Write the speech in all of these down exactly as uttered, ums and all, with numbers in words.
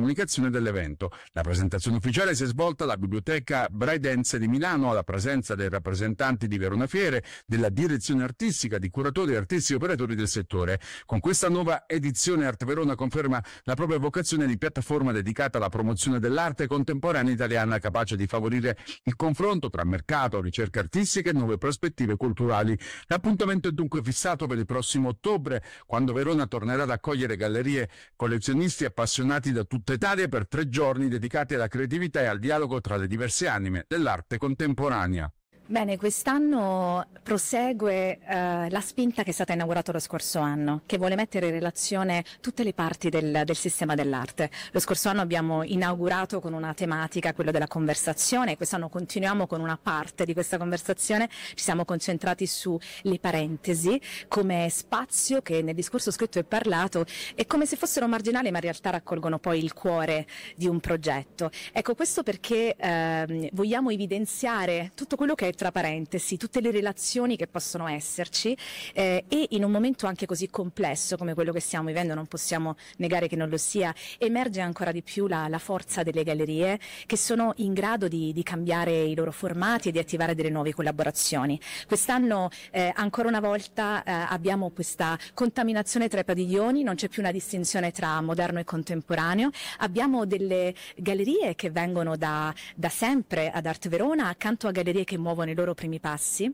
comunicazione dell'evento. La presentazione ufficiale si è svolta alla Biblioteca Braidense di Milano, alla presenza dei rappresentanti di Verona Fiere, della direzione artistica, di curatori artistici e operatori del settore. Con questa nuova edizione Art Verona conferma la propria vocazione di piattaforma dedicata alla promozione dell'arte contemporanea italiana, capace di favorire il confronto tra mercato, ricerche artistiche e nuove prospettive culturali. L'appuntamento è dunque fissato per il prossimo ottobre, quando Verona tornerà ad accogliere gallerie, collezionisti appassionati da tutta Italia per tre giorni dedicati alla creatività e al dialogo tra le diverse anime dell'arte contemporanea. Bene, quest'anno prosegue eh, la spinta che è stata inaugurata lo scorso anno, che vuole mettere in relazione tutte le parti del, del sistema dell'arte. Lo scorso anno abbiamo inaugurato con una tematica, quello della conversazione, quest'anno continuiamo con una parte di questa conversazione, ci siamo concentrati sulle parentesi come spazio che nel discorso scritto e parlato è come se fossero marginali, ma in realtà raccolgono poi il cuore di un progetto. Ecco, questo perché eh, vogliamo evidenziare tutto quello che è tra parentesi, tutte le relazioni che possono esserci eh, e in un momento anche così complesso come quello che stiamo vivendo, non possiamo negare che non lo sia, emerge ancora di più la, la forza delle gallerie che sono in grado di, di cambiare i loro formati e di attivare delle nuove collaborazioni. Quest'anno eh, ancora una volta eh, abbiamo questa contaminazione tra i padiglioni, non c'è più una distinzione tra moderno e contemporaneo, abbiamo delle gallerie che vengono da, da sempre ad Art Verona accanto a gallerie che muovono i loro primi passi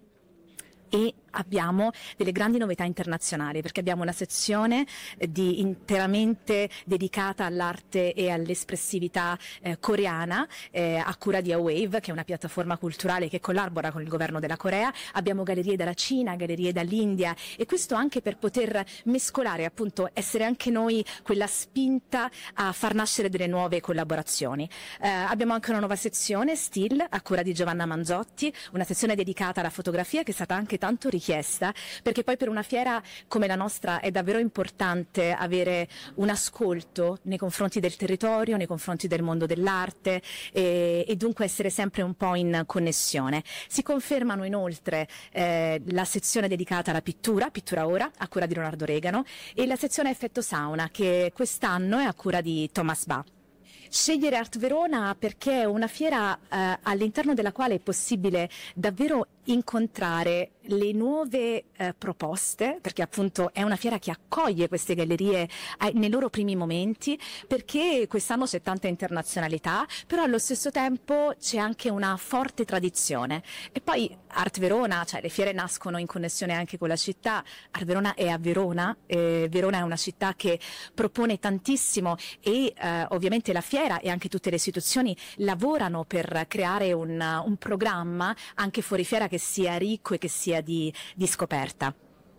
e abbiamo delle grandi novità internazionali perché abbiamo una sezione di, interamente dedicata all'arte e all'espressività eh, coreana eh, a cura di A-Wave, che è una piattaforma culturale che collabora con il governo della Corea. Abbiamo gallerie dalla Cina, gallerie dall'India e questo anche per poter mescolare, appunto essere anche noi quella spinta a far nascere delle nuove collaborazioni. Eh, abbiamo anche una nuova sezione Still a cura di Giovanna Manzotti, una sezione dedicata alla fotografia che è stata anche tanto richiesta, perché poi per una fiera come la nostra è davvero importante avere un ascolto nei confronti del territorio, nei confronti del mondo dell'arte e, e dunque essere sempre un po' in connessione. Si confermano inoltre eh, la sezione dedicata alla pittura, Pittura Ora, a cura di Leonardo Regano, e la sezione Effetto Sauna, che quest'anno è a cura di Thomas Ba. Scegliere Art Verona perché è una fiera eh, all'interno della quale è possibile davvero incontrare le nuove eh, proposte, perché appunto è una fiera che accoglie queste gallerie eh, nei loro primi momenti, perché quest'anno c'è tanta internazionalità, però allo stesso tempo c'è anche una forte tradizione. E poi Art Verona, cioè le fiere nascono in connessione anche con la città. Art Verona è a Verona, eh, Verona è una città che propone tantissimo e eh, ovviamente la fiera e anche tutte le istituzioni lavorano per creare un, un programma anche fuori fiera che sia ricco e che sia di, di scoperta.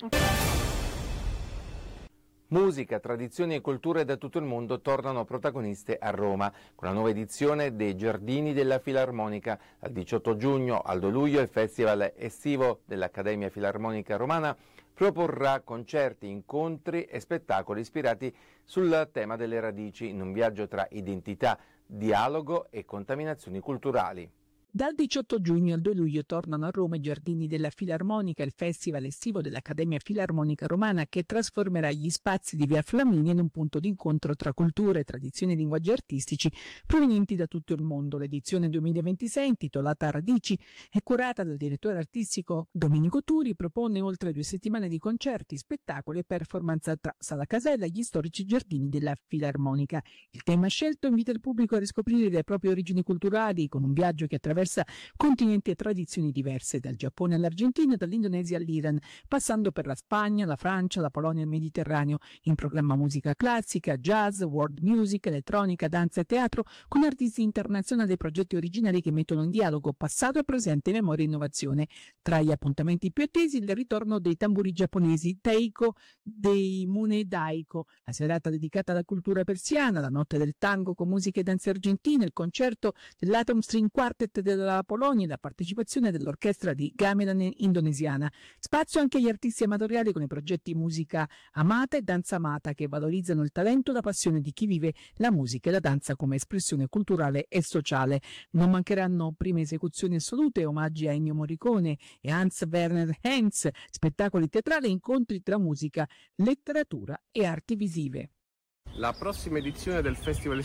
Musica, tradizioni e culture da tutto il mondo tornano protagoniste a Roma con la nuova edizione dei Giardini della Filarmonica. Dal diciotto giugno al due luglio il Festival estivo dell'Accademia Filarmonica Romana proporrà concerti, incontri e spettacoli ispirati sul tema delle radici in un viaggio tra identità, dialogo e contaminazioni culturali. Dal diciotto giugno al due luglio tornano a Roma i Giardini della Filarmonica, il festival estivo dell'Accademia Filarmonica Romana che trasformerà gli spazi di Via Flaminia in un punto d'incontro tra culture, tradizioni e linguaggi artistici provenienti da tutto il mondo. L'edizione duemilaventisei, intitolata Radici, è curata dal direttore artistico Domenico Turi, propone oltre due settimane di concerti, spettacoli e performance tra Sala Casella e gli storici Giardini della Filarmonica. Il tema scelto invita il pubblico a riscoprire le proprie origini culturali con un viaggio che attraversa continenti e tradizioni diverse, dal Giappone all'Argentina, dall'Indonesia all'Iran, passando per la Spagna, la Francia, la Polonia e il Mediterraneo. In programma musica classica, jazz, world music, elettronica, danza e teatro, con artisti internazionali e progetti originali che mettono in dialogo passato e presente, memoria e innovazione. Tra gli appuntamenti più attesi il ritorno dei tamburi giapponesi Teiko dei Mune Daiko, la serata dedicata alla cultura persiana, la notte del tango con musiche e danze argentine, il concerto dell'Atom String Quartet della Polonia e la partecipazione dell'orchestra di Gamelan indonesiana. Spazio anche agli artisti amatoriali con i progetti Musica Amata e Danza Amata che valorizzano il talento e la passione di chi vive la musica e la danza come espressione culturale e sociale. Non mancheranno prime esecuzioni assolute, omaggi a Ennio Morricone e Hans Werner Henze, spettacoli teatrali e incontri tra musica, letteratura e arti visive. La prossima edizione del Festival